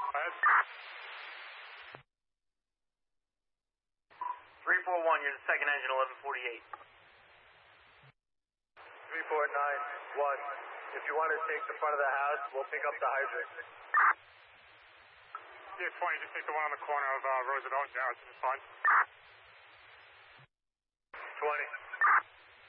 Ahead. 341, you're the second engine, 1148. 3491. If you want to take the front of the house, we'll pick up the hydrant. Yeah, 20, just take the one on the corner of Roosevelt and Jarrett, it's fine. 20.